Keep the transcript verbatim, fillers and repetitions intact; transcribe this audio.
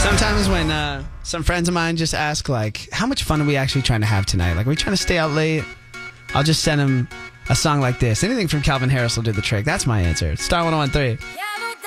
Sometimes when uh, some friends of mine just ask, like, how much fun are we actually trying to have tonight? Like, are we trying to stay out late? I'll just send them a song like this. Anything from Calvin Harris will do the trick. That's my answer. Star one oh one three.